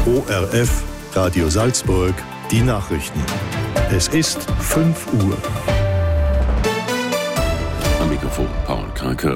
ORF Radio Salzburg, die Nachrichten. Es ist 5 Uhr. Am Mikrofon Paul Kranker.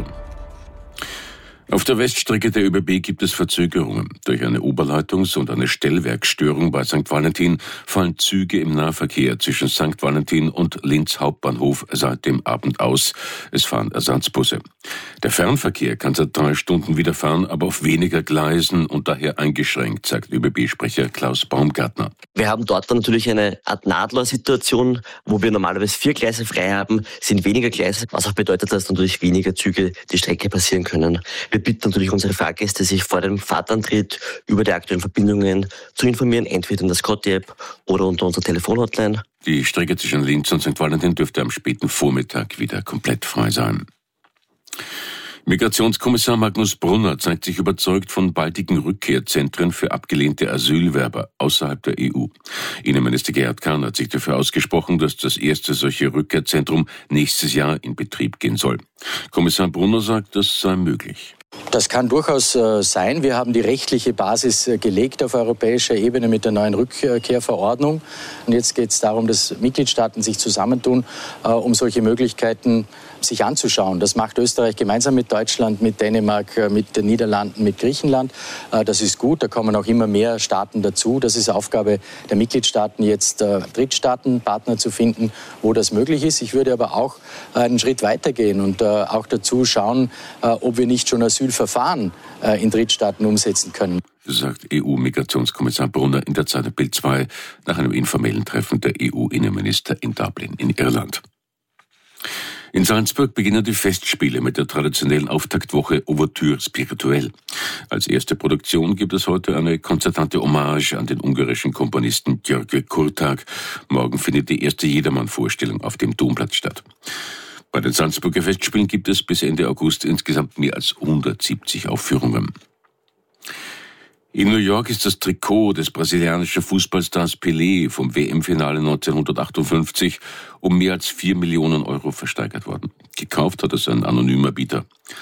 Auf der Weststrecke der ÖBB gibt es Verzögerungen. Durch eine Oberleitungs- und eine Stellwerksstörung bei St. Valentin fallen Züge im Nahverkehr zwischen St. Valentin und Linz Hauptbahnhof seit dem Abend aus. Es fahren Ersatzbusse. Der Fernverkehr kann seit 3 Stunden wieder fahren, aber auf weniger Gleisen und daher eingeschränkt, sagt ÖBB-Sprecher Klaus Baumgartner. Wir haben dort dann natürlich eine Art Nadler-Situation, wo wir normalerweise 4 Gleise frei haben, sind weniger Gleise, was auch bedeutet, dass natürlich weniger Züge die Strecke passieren können. Wir bitten natürlich unsere Fahrgäste, sich vor dem Fahrtantritt über die aktuellen Verbindungen zu informieren, entweder in der Scotty-App oder unter unserer Telefonhotline. Die Strecke zwischen Linz und St. Valentin dürfte am späten Vormittag wieder komplett frei sein. Migrationskommissar Magnus Brunner zeigt sich überzeugt von baldigen Rückkehrzentren für abgelehnte Asylwerber außerhalb der EU. Innenminister Gerhard Kahn hat sich dafür ausgesprochen, dass das erste solche Rückkehrzentrum nächstes Jahr in Betrieb gehen soll. Kommissar Brunner sagt, das sei möglich. Das kann durchaus sein. Wir haben die rechtliche Basis gelegt auf europäischer Ebene mit der neuen Rückkehrverordnung. Und jetzt geht es darum, dass Mitgliedstaaten sich zusammentun, um solche Möglichkeiten sich anzuschauen. Das macht Österreich gemeinsam mit Deutschland, mit Dänemark, mit den Niederlanden, mit Griechenland. Das ist gut, da kommen auch immer mehr Staaten dazu. Das ist Aufgabe der Mitgliedstaaten, jetzt Drittstaatenpartner zu finden, wo das möglich ist. Ich würde aber auch einen Schritt weitergehen und auch dazu schauen, ob wir nicht schon Asylverfahren in Drittstaaten umsetzen können. Sagt EU-Migrationskommissar Brunner in der Zeit Bild 2 nach einem informellen Treffen der EU-Innenminister in Dublin in Irland. In Salzburg beginnen die Festspiele mit der traditionellen Auftaktwoche Ouverture Spirituelle. Als erste Produktion gibt es heute eine konzertante Hommage an den ungarischen Komponisten György Kurtág. Morgen findet die erste Jedermann-Vorstellung auf dem Domplatz statt. Bei den Salzburger Festspielen gibt es bis Ende August insgesamt mehr als 170 Aufführungen. In New York ist das Trikot des brasilianischen Fußballstars Pelé vom WM-Finale 1958 um mehr als 4 Millionen Euro versteigert worden. Gekauft hat es ein anonymer Bieter.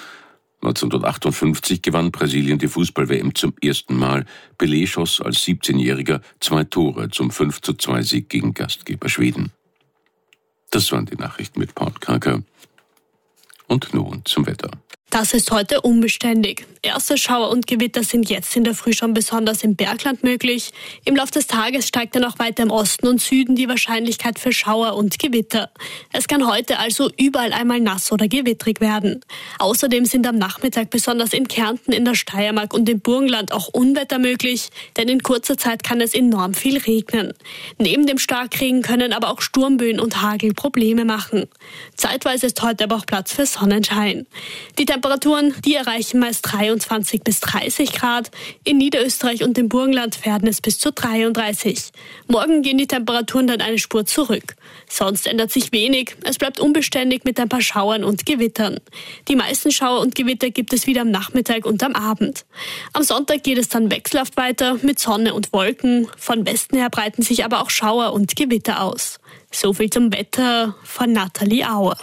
1958 gewann Brasilien die Fußball-WM zum ersten Mal. Pelé schoss als 17-Jähriger 2 Tore zum 5:2-Sieg gegen Gastgeber Schweden. Das waren die Nachrichten mit Paul Kranker. Und nun zum Wetter. Das ist heute unbeständig. Erste Schauer und Gewitter sind jetzt in der Früh schon besonders im Bergland möglich. Im Laufe des Tages steigt dann auch weiter im Osten und Süden die Wahrscheinlichkeit für Schauer und Gewitter. Es kann heute also überall einmal nass oder gewittrig werden. Außerdem sind am Nachmittag besonders in Kärnten, in der Steiermark und im Burgenland auch Unwetter möglich, denn in kurzer Zeit kann es enorm viel regnen. Neben dem Starkregen können aber auch Sturmböen und Hagel Probleme machen. Zeitweise ist heute aber auch Platz für Sonnenschein. Die Temperaturen, die erreichen meist 23 bis 30 Grad. In Niederösterreich und im Burgenland werden es bis zu 33. Morgen gehen die Temperaturen dann eine Spur zurück. Sonst ändert sich wenig. Es bleibt unbeständig mit ein paar Schauern und Gewittern. Die meisten Schauer und Gewitter gibt es wieder am Nachmittag und am Abend. Am Sonntag geht es dann wechselhaft weiter mit Sonne und Wolken. Von Westen her breiten sich aber auch Schauer und Gewitter aus. So viel zum Wetter von Nathalie Auer.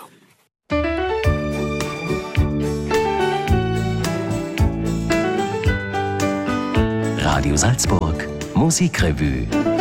Radio Salzburg Musikrevue.